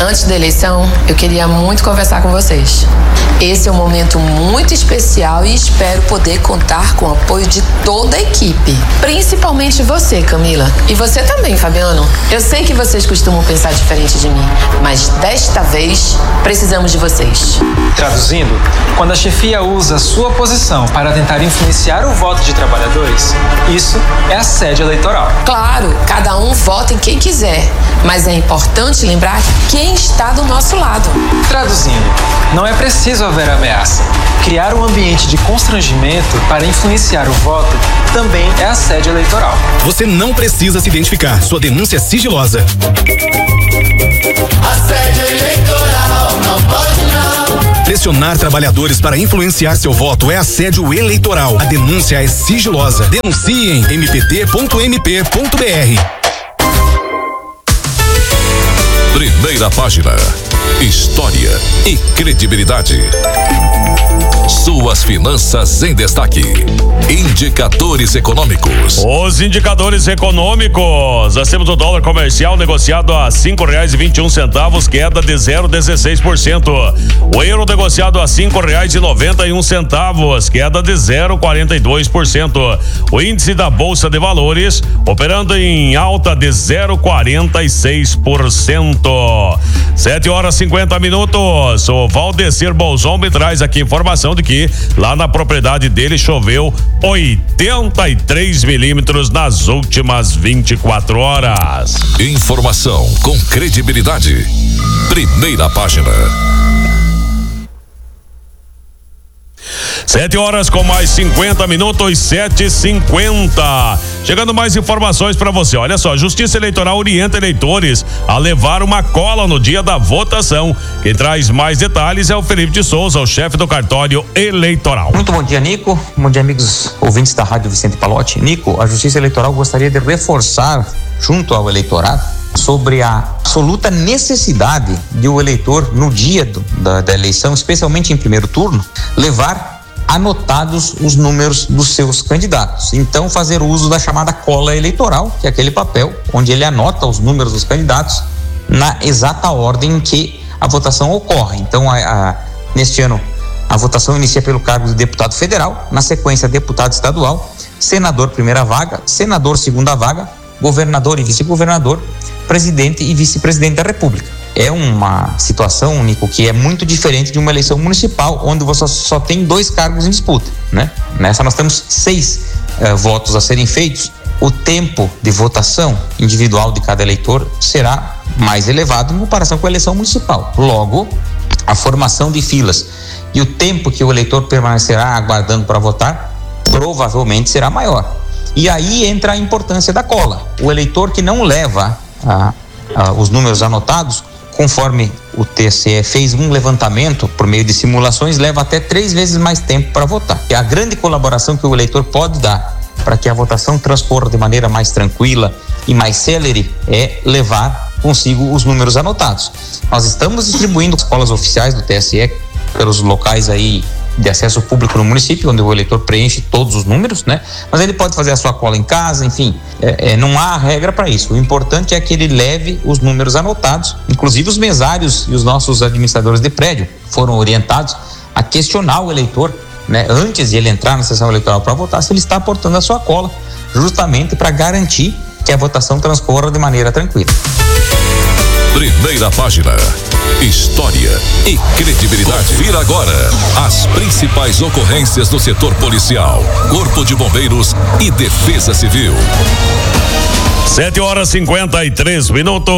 Antes da eleição, eu queria muito conversar com vocês. Esse é um momento muito especial e espero poder contar com o apoio de toda a equipe. Principalmente você, Camila. E você também, Fabiano. Eu sei que vocês costumam pensar diferente de mim, mas desta vez precisamos de vocês. Traduzindo, quando a chefia usa sua posição para tentar influenciar o voto de trabalhadores, isso é assédio eleitoral. Claro, cada um vota em quem quiser, mas é importante lembrar quem está do nosso lado. Traduzindo, não é preciso haver ameaça. Criar um ambiente de constrangimento para influenciar o voto também é assédio eleitoral. Você não precisa se identificar. Sua denúncia é sigilosa. Assédio eleitoral, não pode não. Pressionar trabalhadores para influenciar seu voto é assédio eleitoral. A denúncia é sigilosa. Denuncie em mpt.mp.br. Primeira página. História e credibilidade. Suas finanças em destaque. Indicadores econômicos. Os indicadores econômicos. Nós temos o dólar comercial negociado a R$5,21, queda de 0,16%. O euro negociado a R$5,91, queda de 0,42%. O índice da Bolsa de Valores operando em alta de 0,46%. 7h50. O Valdecir Bolzon me traz aqui informação de que lá na propriedade dele choveu 83 milímetros nas últimas 24 horas. Informação com credibilidade. Primeira página. 7h com mais 50 minutos, 7h50. Chegando mais informações para você. Olha só, a Justiça Eleitoral orienta eleitores a levar uma cola no dia da votação. Quem traz mais detalhes é o Felipe de Souza, o chefe do cartório eleitoral. Muito bom dia, Nico. Bom dia, amigos ouvintes da Rádio Vicente Palotti. Nico, a Justiça Eleitoral gostaria de reforçar junto ao eleitorado sobre a absoluta necessidade de o eleitor, no dia da eleição, especialmente em primeiro turno, levar anotados os números dos seus candidatos. Então, fazer uso da chamada cola eleitoral, que é aquele papel onde ele anota os números dos candidatos na exata ordem em que a votação ocorre. Então, neste ano, a votação inicia pelo cargo de deputado federal, na sequência, deputado estadual, senador primeira vaga, senador segunda vaga, governador e vice-governador, presidente e vice-presidente da República. É uma situação, Nico, que é muito diferente de uma eleição municipal, onde você só tem 2 cargos em disputa, né? Nessa nós temos 6 votos a serem feitos. O tempo de votação individual de cada eleitor será mais elevado em comparação com a eleição municipal. Logo, a formação de filas e o tempo que o eleitor permanecerá aguardando para votar provavelmente será maior. E aí entra a importância da cola. O eleitor que não leva os números anotados, conforme o TSE fez um levantamento por meio de simulações, leva até 3 vezes mais tempo para votar. E a grande colaboração que o eleitor pode dar para que a votação transcorra de maneira mais tranquila e mais célere é levar consigo os números anotados. Nós estamos distribuindo as colas oficiais do TSE pelos locais aí de acesso público no município, onde o eleitor preenche todos os números, né? Mas ele pode fazer a sua cola em casa, enfim, não há regra para isso. O importante é que ele leve os números anotados. Inclusive os mesários e os nossos administradores de prédio foram orientados a questionar o eleitor, né, antes de ele entrar na sessão eleitoral para votar, se ele está portando a sua cola, justamente para garantir que a votação transcorra de maneira tranquila. Primeira página. História e credibilidade. Confira agora as principais ocorrências do setor policial, Corpo de Bombeiros e Defesa Civil. 7h53,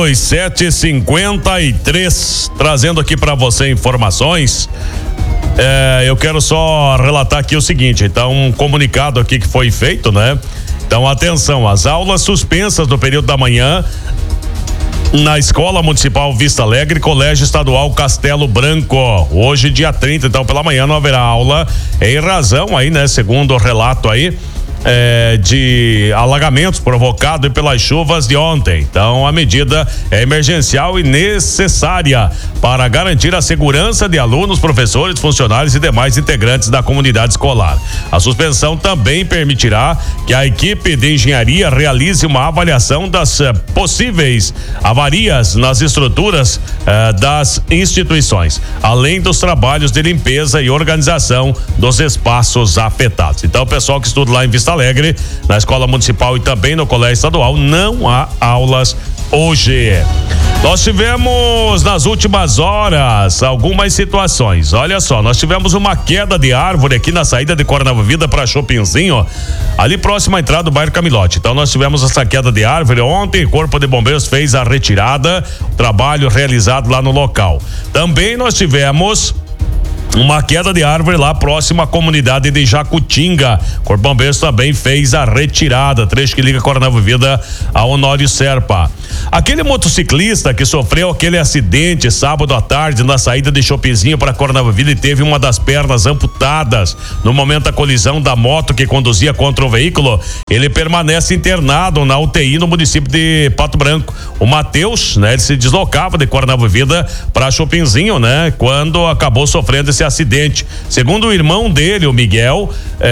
7h53, trazendo aqui para você informações. Eu quero só relatar aqui o seguinte, então, um comunicado aqui que foi feito, né? Então, atenção, as aulas suspensas no período da manhã na Escola Municipal Vista Alegre, Colégio Estadual Castelo Branco. Hoje, dia 30, então, pela manhã não haverá aula, em razão aí, né, segundo o relato aí, de alagamentos provocados pelas chuvas de ontem. Então, a medida é emergencial e necessária para garantir a segurança de alunos, professores, funcionários e demais integrantes da comunidade escolar. A suspensão também permitirá que a equipe de engenharia realize uma avaliação das possíveis avarias nas estruturas das instituições, além dos trabalhos de limpeza e organização dos espaços afetados. Então, o pessoal que estuda lá em Vista Alegre, na Escola Municipal e também no Colégio Estadual, não há aulas hoje. Nós tivemos nas últimas horas algumas situações. Olha só, nós tivemos uma queda de árvore aqui na saída de Coronel Vida para Chopinzinho, ali próximo à entrada do bairro Camilote. Então nós tivemos essa queda de árvore ontem, o Corpo de Bombeiros fez a retirada, trabalho realizado lá no local. Também nós tivemos uma queda de árvore lá próximo à comunidade de Jacutinga. O Corpo de Bombeiros também fez a retirada, trecho que liga Coronel Vida a Honório Serpa. Aquele motociclista que sofreu aquele acidente sábado à tarde na saída de Chopizinho para Coronel Vida e teve uma das pernas amputadas no momento da colisão da moto que conduzia contra o veículo, ele permanece internado na UTI no município de Pato Branco. O Matheus, né, ele se deslocava de Coronel Vida para Chopinzinho, né, quando acabou sofrendo esse acidente. Segundo o irmão dele, o Miguel,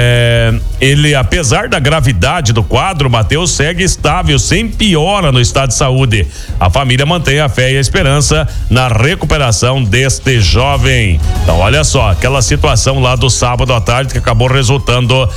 ele, apesar da gravidade do quadro, o Matheus segue estável, sem piora no estado de saúde. A família mantém a fé e a esperança na recuperação deste jovem. Então, olha só, aquela situação lá do sábado à tarde que acabou resultando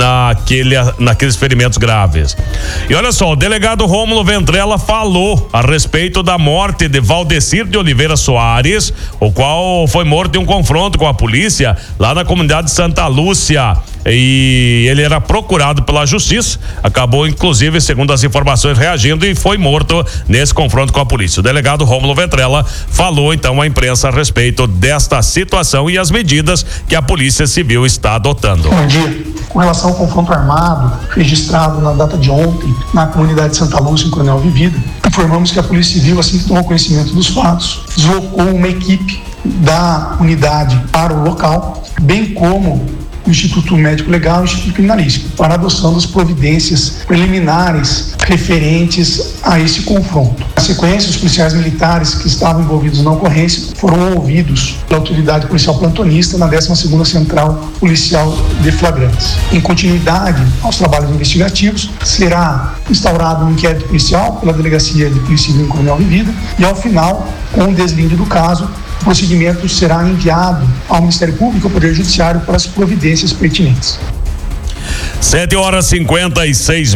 naqueles ferimentos graves. E olha só, o delegado Rômulo Ventrella falou a respeito da morte de Valdecir de Oliveira Soares, o qual foi morto em um confronto com a polícia lá na comunidade de Santa Lúcia. E ele era procurado pela justiça, acabou inclusive, segundo as informações, reagindo e foi morto nesse confronto com a polícia. O delegado Rômulo Ventrella falou então à imprensa a respeito desta situação e as medidas que a Polícia Civil está adotando. Bom dia. Com relação ao confronto armado registrado na data de ontem na comunidade de Santa Lúcia, em Coronel Vivida, informamos que a Polícia Civil, assim que tomou conhecimento dos fatos, deslocou uma equipe da unidade para o local, bem como o Instituto Médico Legal e o Instituto Criminalístico, para a adoção das providências preliminares referentes a esse confronto. Na sequência, os policiais militares que estavam envolvidos na ocorrência foram ouvidos pela autoridade policial plantonista na 12ª Central Policial de Flagrantes. Em continuidade aos trabalhos investigativos, será instaurado um inquérito policial pela Delegacia de Polícia Civil em Coronel Vivida e, ao final, com o deslinde do caso, o procedimento será enviado ao Ministério Público e ao Poder Judiciário para as providências pertinentes. 7h56,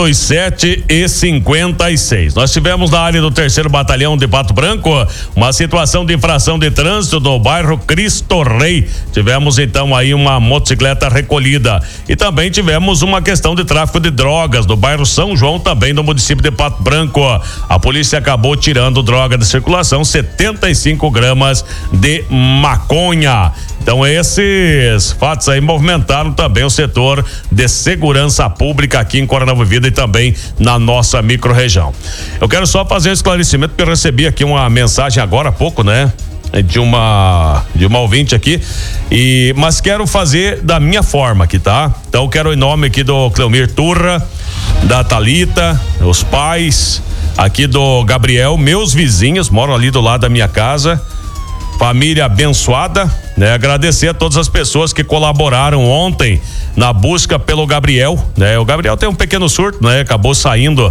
7h56. Nós tivemos na área do 3º Batalhão de Pato Branco uma situação de infração de trânsito no bairro Cristo Rei. Tivemos então aí uma motocicleta recolhida e também tivemos uma questão de tráfico de drogas no bairro São João, também no município de Pato Branco. A polícia acabou tirando droga de circulação, 75 gramas de maconha. Então esses fatos aí movimentaram também o setor de segurança pública aqui em Coronel Vivida e também na nossa microrregião. Eu quero só fazer um esclarecimento, porque eu recebi aqui uma mensagem agora há pouco, né? De uma ouvinte aqui, mas quero fazer da minha forma aqui, tá? Então eu quero em nome aqui do Cleomir Turra, da Thalita, os pais aqui do Gabriel, meus vizinhos, moram ali do lado da minha casa, família abençoada, né? Agradecer a todas as pessoas que colaboraram ontem na busca pelo Gabriel, né? O Gabriel tem um pequeno surto, né? Acabou saindo,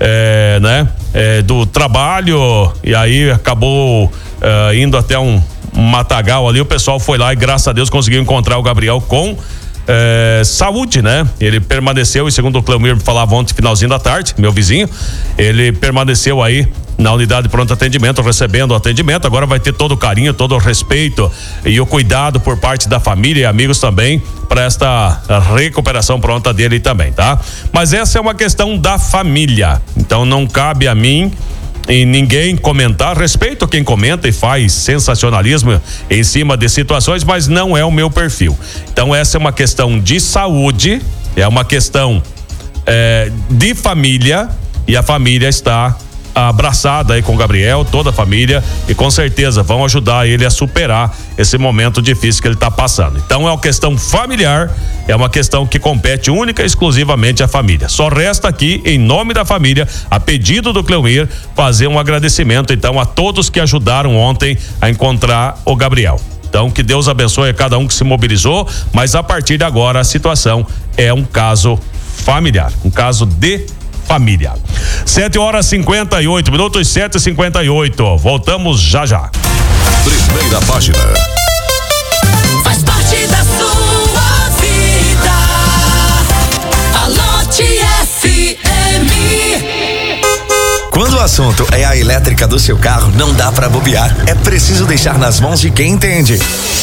do trabalho e aí acabou indo até um matagal ali. O pessoal foi lá e graças a Deus conseguiu encontrar o Gabriel com saúde, né? Ele permaneceu, e segundo o Cleomir falava ontem, finalzinho da tarde, meu vizinho, ele permaneceu aí na unidade de pronto atendimento, recebendo o atendimento. Agora vai ter todo o carinho, todo o respeito e o cuidado por parte da família e amigos também para esta recuperação pronta dele também, tá? Mas essa é uma questão da família, então não cabe a mim e ninguém comentar. Respeito quem comenta e faz sensacionalismo em cima de situações, mas não é o meu perfil. Então essa é uma questão de saúde, é uma questão de família, e a família está abraçada aí com o Gabriel, toda a família, e com certeza vão ajudar ele a superar esse momento difícil que ele está passando. Então é uma questão familiar, é uma questão que compete única e exclusivamente à família. Só resta aqui, em nome da família, a pedido do Cleumir, fazer um agradecimento então a todos que ajudaram ontem a encontrar o Gabriel. Então, que Deus abençoe a cada um que se mobilizou, mas a partir de agora a situação é um caso familiar, um caso de família. 7h58, 7h58. Voltamos já já. Primeira página. Faz parte da sua vida. A Lote FM. Quando o assunto é a elétrica do seu carro, não dá pra bobear. É preciso deixar nas mãos de quem entende.